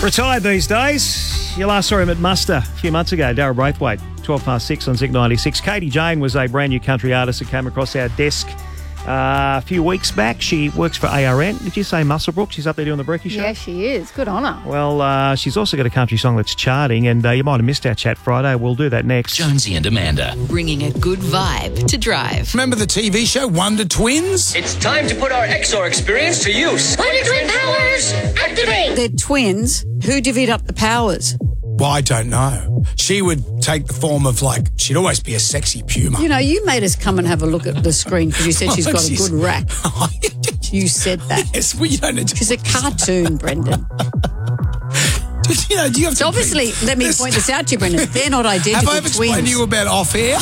Retired these days. You last saw him at Muster a few months ago, Darryl Braithwaite, 6:12 on Zinc 96. Katie Jane was a brand new country artist that came across our desk a few weeks back. She works for ARN. Did you say Muswellbrook? She's up there doing the Brekkie Show? Yeah, she is. Good on her. Well, she's also got a country song that's charting, and you might have missed our chat Friday. We'll do that next. Jonesy and Amanda. Bringing a good vibe to drive. Remember the TV show Wonder Twins? It's time to put our XR experience to use. Wonder Twin powers, activate! They're twins. Who divvied up the powers? Well, I don't know. She would take the form of, she'd always be a sexy puma. You know, you made us come and have a look at the screen because you said she's got a good rack. You said that. Yes, well, you don't know. She's a cartoon, Brendan. Do you have to obviously, let me point this out to you, Brendan. They're not identical twins. Have I explained to you about off-air?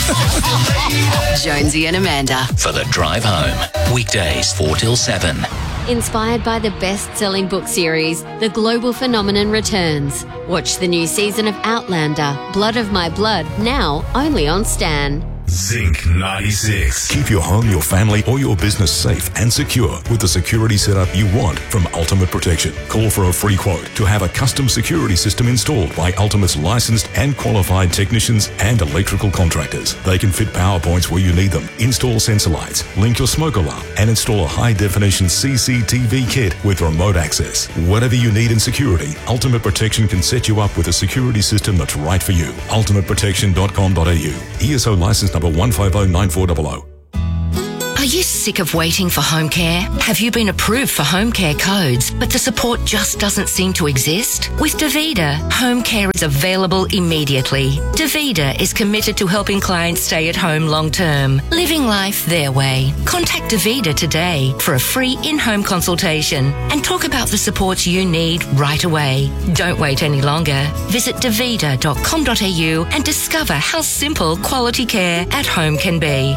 Jonesy and Amanda. For the drive home. Weekdays 4 till 7. Inspired by the best-selling book series, The Global Phenomenon returns. Watch the new season of Outlander, Blood of My Blood, now only on Stan. Zinc 96. Keep your home, your family, or your business safe and secure with the security setup you want from Ultimate Protection. Call for a free quote to have a custom security system installed by Ultimate's licensed and qualified technicians and electrical contractors. They can fit power points where you need them, install sensor lights, link your smoke alarm, and install a high-definition CCTV kit with remote access. Whatever you need in security, Ultimate Protection can set you up with a security system that's right for you. ultimateprotection.com.au. ESO license number 1509400. Are you sick of waiting for home care? Have you been approved for home care codes, but the support just doesn't seem to exist? With Davida, home care is available immediately. Davida is committed to helping clients stay at home long term, living life their way. Contact Davida today for a free in-home consultation and talk about the supports you need right away. Don't wait any longer. Visit davida.com.au and discover how simple quality care at home can be.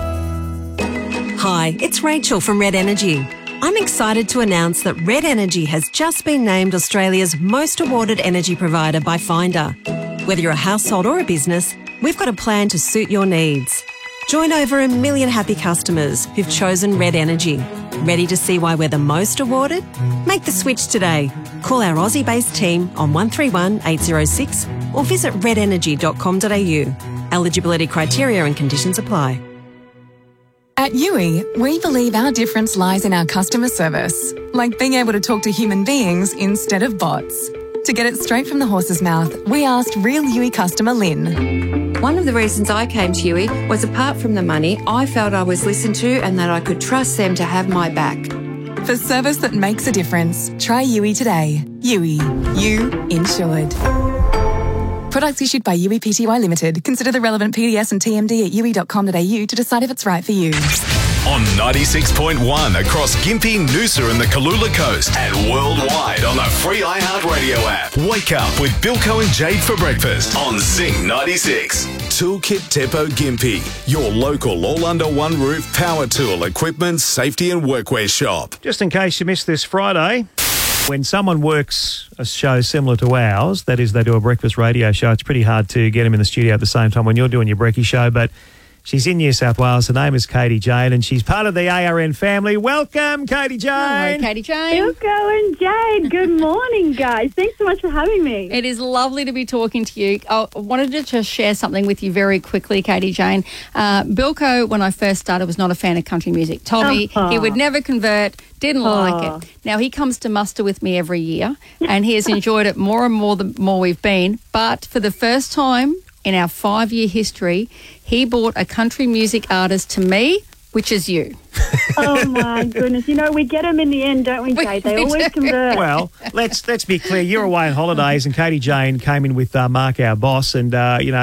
Hi, it's Rachel from Red Energy. I'm excited to announce that Red Energy has just been named Australia's most awarded energy provider by Finder. Whether you're a household or a business, we've got a plan to suit your needs. Join over 1 million happy customers who've chosen Red Energy. Ready to see why we're the most awarded? Make the switch today. Call our Aussie-based team on 131 806 or visit redenergy.com.au. Eligibility criteria and conditions apply. At Yui, we believe our difference lies in our customer service, like being able to talk to human beings instead of bots. To get it straight from the horse's mouth, we asked real Yui customer Lynn. One of the reasons I came to Yui was, apart from the money, I felt I was listened to and that I could trust them to have my back. For service that makes a difference, try Yui today. Yui, you insured. Products issued by Yui Pty Limited. Consider the relevant PDS and TMD at yui.com.au to decide if it's right for you. On 96.1 across Gympie, Noosa and the Kalula Coast and worldwide on the free iHeartRadio app. Wake up with Bilko and Jade for breakfast on Zinc 96. Toolkit Depot Gympie, your local all-under-one-roof power tool, equipment, safety and workwear shop. Just in case you missed this Friday, when someone works a show similar to ours, that is, they do a breakfast radio show, it's pretty hard to get them in the studio at the same time when you're doing your brekkie show, but she's in New South Wales. Her name is Katie Jane, and she's part of the ARN family. Welcome, Katie Jane. Hello, Katie Jane. Bilko and Jade, good morning, guys. Thanks so much for having me. It is lovely to be talking to you. I wanted to just share something with you very quickly, Katie Jane. Bilko, when I first started, was not a fan of country music. Told me he would never convert, didn't like it. Now, he comes to Muster with me every year, and he has enjoyed it more and more the more we've been. But for the first time in our 5-year history, he brought a country music artist to me, which is you. Oh, my goodness. You know, we get them in the end, don't we, Jade? They always convert. Well, let's be clear. You're away on holidays, and Katie Jane came in with Mark, our boss, and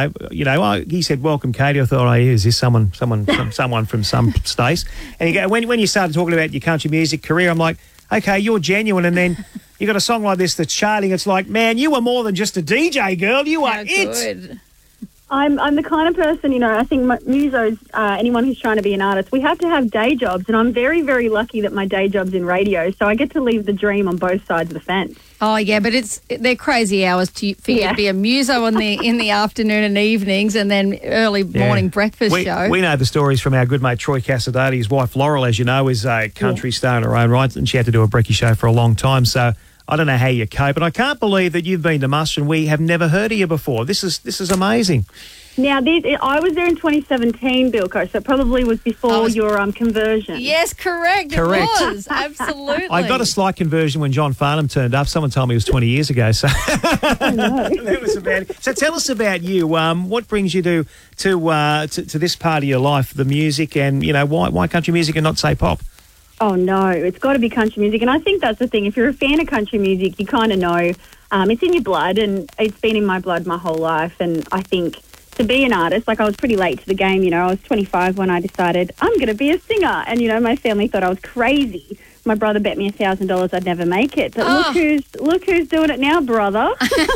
he said, "Welcome, Katie." I thought, "Oh, is this someone from some state?" And you go, when you started talking about your country music career, I'm like, "Okay, you're genuine," and then you got a song like this that's charting. It's like, man, you were more than just a DJ, girl. You are it. I'm the kind of person, you know, I think musos, anyone who's trying to be an artist, we have to have day jobs, and I'm very, very lucky that my day job's in radio, so I get to live the dream on both sides of the fence. Oh, yeah, but they're crazy hours for you to be a muso in the afternoon and evenings, and then early morning breakfast show. We know the stories from our good mate Troy Casadati. His wife Laurel, as you know, is a country star in her own right, and she had to do a brekkie show for a long time, so I don't know how you cope, but I can't believe that you've been to muster and we have never heard of you before. This is amazing. Now, I was there in 2017, Bilko, so it probably was before your conversion. Yes, correct. Correct. It was, absolutely. I got a slight conversion when John Farnham turned up. Someone told me it was 20 years ago. So that was about it. So tell us about you. What brings you to this part of your life, the music, and why country music and not say pop? Oh no, it's got to be country music, and I think that's the thing. If you're a fan of country music, you kind of know it's in your blood, and it's been in my blood my whole life. And I think to be an artist, like I was pretty late to the game. I was 25 when I decided I'm going to be a singer, and my family thought I was crazy. My brother bet me $1,000 I'd never make it, but look who's doing it now, brother.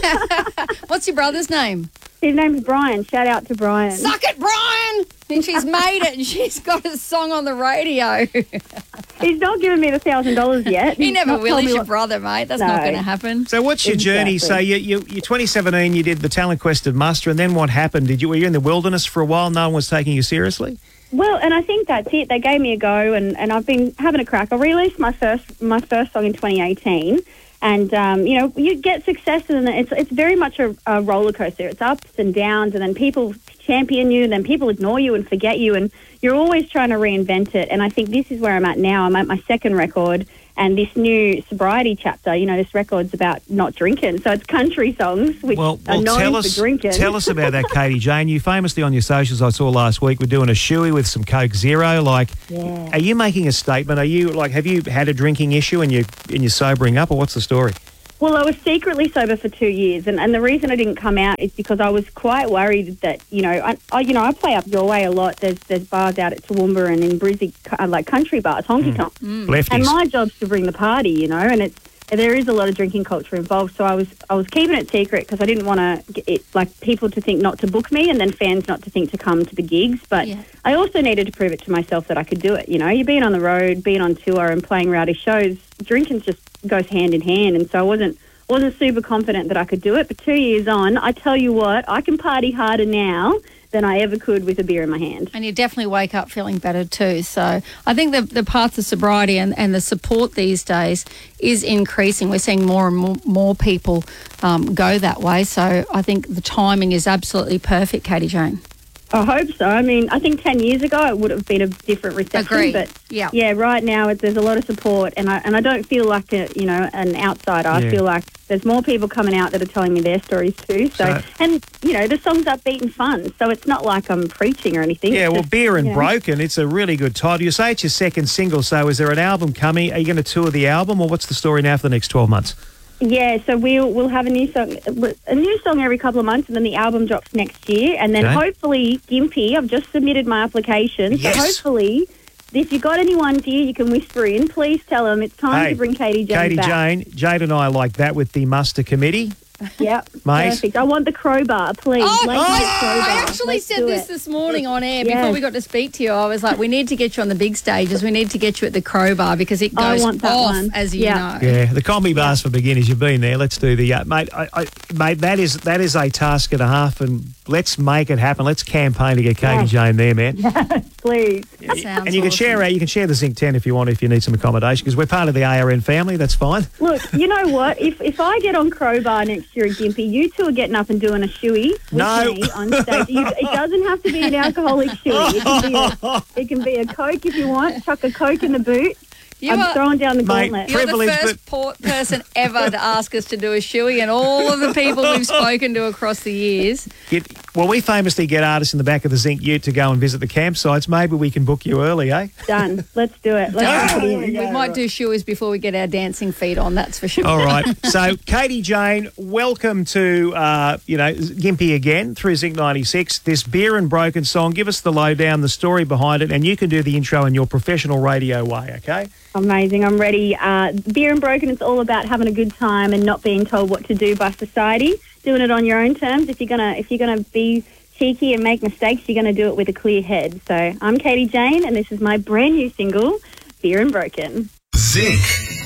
What's your brother's name? His name's Brian. Shout out to Brian. Suck it, Brian! And she's made it, and she's got a song on the radio. He's not given me the $1,000 yet. He never will. He's your brother, mate. That's not going to happen. So what's your journey? So you 2017, you did the Talent Quest at Muster, and then what happened? Were you in the wilderness for a while? No one was taking you seriously? Well, and I think that's it. They gave me a go, and I've been having a crack. I released my first song in 2018. And, you get success, and it's very much a roller coaster. It's ups and downs, and then people champion you, and then people ignore you and forget you, and you're always trying to reinvent it. And I think this is where I'm at now. I'm at my second record, and this new sobriety chapter, this record's about not drinking. So it's country songs, which are known for drinking. Tell us about that, Katie Jane. You famously on your socials I saw last week were doing a shoey with some Coke Zero. Are you making a statement? Are you have you had a drinking issue and you're sobering up, or what's the story? Well, I was secretly sober for 2 years, and the reason I didn't come out is because I was quite worried that, I play up your way a lot. There's bars out at Toowoomba and in Brizzy, like country bars, honky tonk. Lefties. And my job's to bring the party, and there is a lot of drinking culture involved. So I was keeping it secret because I didn't want people to think not to book me, and then fans not to think to come to the gigs. But I also needed to prove it to myself that I could do it. You're being on the road, being on tour, and playing rowdy shows. Drinking just goes hand in hand, and so I wasn't super confident that I could do it. But 2 years on, I tell you what, I can party harder now than I ever could with a beer in my hand. And you definitely wake up feeling better too. So I think the path of sobriety and the support these days is increasing. We're seeing more and more people go that way. So I think the timing is absolutely perfect, Katie Jane. I hope so. I mean, I think 10 years ago it would have been a different reception. Agreed. But yeah, right now there's a lot of support, and I don't feel like an outsider. I feel like there's more people coming out that are telling me their stories too. So and the song's upbeat and fun, so it's not like I'm preaching or anything. Yeah, it's well, just, Beer and Broken, it's a really good title. You say it's your second single, so is there an album coming? Are you going to tour the album, or what's the story now for the next 12 months? Yeah, so we'll have a new song every couple of months, and then the album drops next year, and then hopefully Gympie. I've just submitted my application, so hopefully, if you got anyone, dear, you can whisper in. Please tell them it's time to bring Katie Jane back. Katie Jane, Jade and I like that with the Muster Committee. Yep, mate. Perfect. I want the crowbar, please. I actually said this morning on air before we got to speak to you. I was like, we need to get you on the big stages. We need to get you at the crowbar because it goes off, as you know. Yeah, the combi bars for beginners. You've been there. Let's do the mate. Mate, that is a task and a half, and let's make it happen. Let's campaign to get Katie Jane there, man. Yes, please. And you can share the Zinc 10 if you want, if you need some accommodation, because we're part of the ARN family. That's fine. Look, you know what? If I get on crowbar next year at Gympie, you two are getting up and doing a shoey with me on stage. It doesn't have to be an alcoholic shoey. It can be a Coke if you want. Chuck a Coke in the boot. I'm throwing down the gauntlet. You're the first person ever to ask us to do a shoey, and all of the people we've spoken to across the years. We famously get artists in the back of the Zinc Ute to go and visit the campsites. Maybe we can book you early, eh? Done. Let's do it. We might do shoeys before we get our dancing feet on, that's for sure. All right. So, Katie Jane, welcome to, Gympie again through Zinc 96. This Beer and Broken song, give us the lowdown, the story behind it, and you can do the intro in your professional radio way, okay? Amazing. I'm ready. Beer and Broken, it's all about having a good time and not being told what to do by society. Doing it on your own terms. If you're gonna be cheeky and make mistakes, you're gonna do it with a clear head. So I'm Katie Jane, and this is my brand new single, Beer and Broken. Zinc